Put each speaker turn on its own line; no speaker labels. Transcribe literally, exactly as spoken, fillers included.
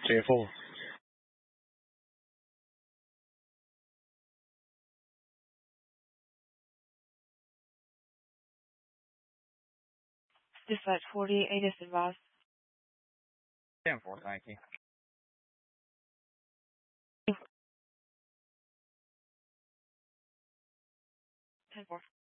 ten four.
Dispatch forty-eight is advised.
ten four, thank you.
ten four.